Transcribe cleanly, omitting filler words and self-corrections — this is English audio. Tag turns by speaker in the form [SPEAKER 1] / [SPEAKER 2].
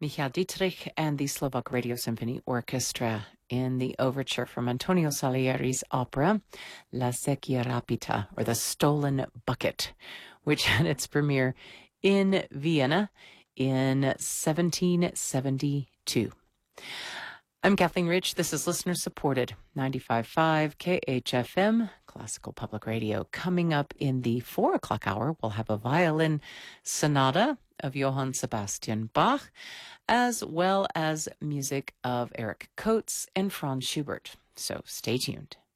[SPEAKER 1] Michael Dietrich and the Slovak Radio Symphony Orchestra in the overture from Antonio Salieri's opera La Secchia Rapita, or The Stolen Bucket, which had its premiere in Vienna in 1772. I'm Kathleen Rich. This is Listener Supported, 95.5 KHFM, Classical Public Radio. Coming up in the 4 o'clock hour, we'll have a violin sonata of Johann Sebastian Bach, as well as music of Eric Coates and Franz Schubert. So stay tuned.